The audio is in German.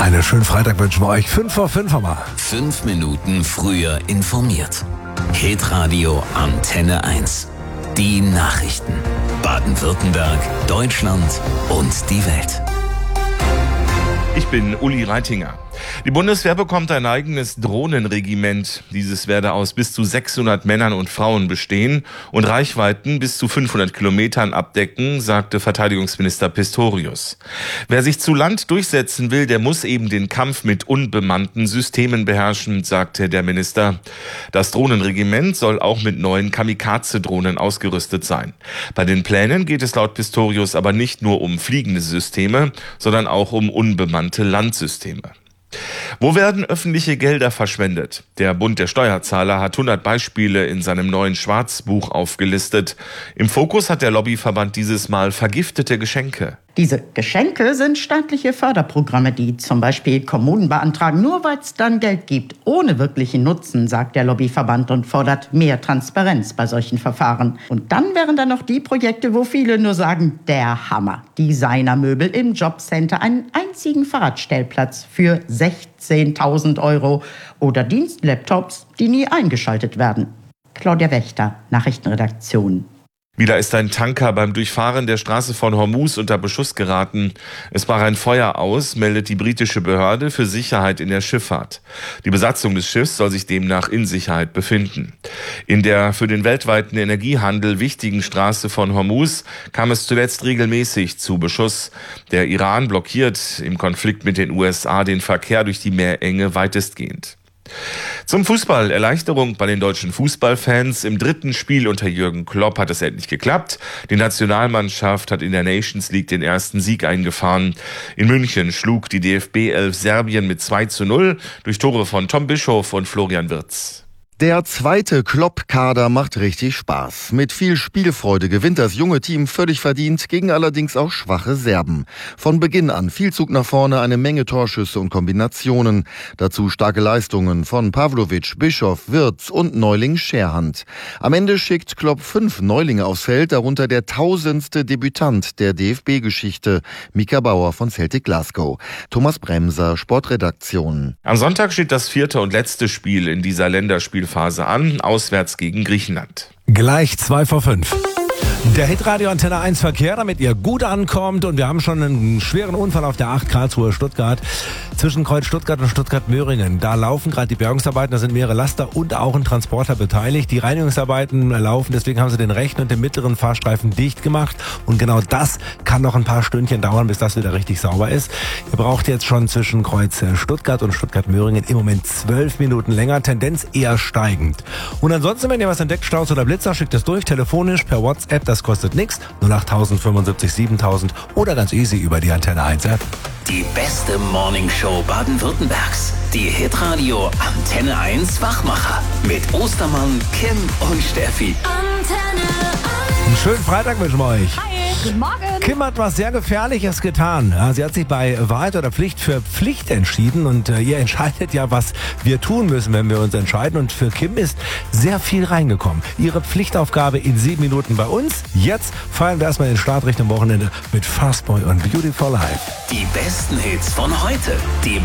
Einen schönen Freitag wünschen wir euch. 5:05 haben wir. 5 Minuten früher informiert. Hitradio Antenne 1. Die Nachrichten. Baden-Württemberg, Deutschland und die Welt. Ich bin Uli Reitinger. Die Bundeswehr bekommt ein eigenes Drohnenregiment. Dieses werde aus bis zu 600 Männern und Frauen bestehen und Reichweiten bis zu 500 Kilometern abdecken, sagte Verteidigungsminister Pistorius. Wer sich zu Land durchsetzen will, der muss eben den Kampf mit unbemannten Systemen beherrschen, sagte der Minister. Das Drohnenregiment soll auch mit neuen Kamikaze-Drohnen ausgerüstet sein. Bei den Plänen geht es laut Pistorius aber nicht nur um fliegende Systeme, sondern auch um unbemannte Landsysteme. Wo werden öffentliche Gelder verschwendet? Der Bund der Steuerzahler hat 100 Beispiele in seinem neuen Schwarzbuch aufgelistet. Im Fokus hat der Lobbyverband dieses Mal vergiftete Geschenke. Diese Geschenke sind staatliche Förderprogramme, die zum Beispiel Kommunen beantragen, nur weil es dann Geld gibt, ohne wirklichen Nutzen, sagt der Lobbyverband und fordert mehr Transparenz bei solchen Verfahren. Und dann wären da noch die Projekte, wo viele nur sagen, der Hammer. Designermöbel im Jobcenter, einen einzigen Fahrradstellplatz für 16.000 € oder Dienstlaptops, die nie eingeschaltet werden. Claudia Wächter, Nachrichtenredaktion. Wieder ist ein Tanker beim Durchfahren der Straße von Hormuz unter Beschuss geraten. Es brach ein Feuer aus, meldet die britische Behörde für Sicherheit in der Schifffahrt. Die Besatzung des Schiffs soll sich demnach in Sicherheit befinden. In der für den weltweiten Energiehandel wichtigen Straße von Hormuz kam es zuletzt regelmäßig zu Beschuss. Der Iran blockiert im Konflikt mit den USA den Verkehr durch die Meerenge weitestgehend. Zum Fußball. Erleichterung bei den deutschen Fußballfans. Im 3. Spiel unter Jürgen Klopp hat es endlich geklappt. Die Nationalmannschaft hat in der Nations League den ersten Sieg eingefahren. In München schlug die DFB 11 Serbien mit 2:0 durch Tore von Tom Bischof und Florian Wirtz. Der zweite Klopp-Kader macht richtig Spaß. Mit viel Spielfreude gewinnt das junge Team völlig verdient, gegen allerdings auch schwache Serben. Von Beginn an viel Zug nach vorne, eine Menge Torschüsse und Kombinationen. Dazu starke Leistungen von Pavlovic, Bischof, Wirtz und Neuling Scherhand. Am Ende schickt Klopp 5 Neulinge aufs Feld, darunter der 1000. Debütant der DFB-Geschichte, Mika Bauer von Celtic Glasgow. Thomas Bremser, Sportredaktion. Am Sonntag steht das 4. und letzte Spiel in dieser Länderspielphase an, auswärts gegen Griechenland. Gleich 5:05. Der Hitradio Antenne 1 Verkehr, damit ihr gut ankommt. Und wir haben schon einen schweren Unfall auf der 8 Karlsruhe-Stuttgart. Zwischen Kreuz Stuttgart und Stuttgart-Möhringen. Da laufen gerade die Bergungsarbeiten, da sind mehrere Laster und auch ein Transporter beteiligt. Die Reinigungsarbeiten laufen, deswegen haben sie den rechten und den mittleren Fahrstreifen dicht gemacht. Und genau das kann noch ein paar Stündchen dauern, bis das wieder richtig sauber ist. Ihr braucht jetzt schon zwischen Kreuz Stuttgart und Stuttgart-Möhringen im Moment 12 Minuten länger, Tendenz eher steigend. Und ansonsten, wenn ihr was entdeckt, Staus oder Blitzer, schickt es durch, telefonisch, per WhatsApp, das kostet nichts, 08000 75 7000 oder ganz easy über die Antenne 1 App. Die beste Morningshow Baden-Württembergs. Die Hitradio Antenne 1 Wachmacher. Mit Ostermann, Kim und Steffi. Antenne 1. Einen schönen Freitag wünschen wir euch. Hi, guten Morgen. Kim hat was sehr Gefährliches getan. Ja, sie hat sich bei Wahrheit oder Pflicht für Pflicht entschieden und ihr entscheidet ja, was wir tun müssen, wenn wir uns entscheiden. Und für Kim ist sehr viel reingekommen. Ihre Pflichtaufgabe in 7 Minuten bei uns. Jetzt feiern wir erstmal den Start Richtung Wochenende mit Fastboy und Beautiful Life. Die besten Hits von heute. Die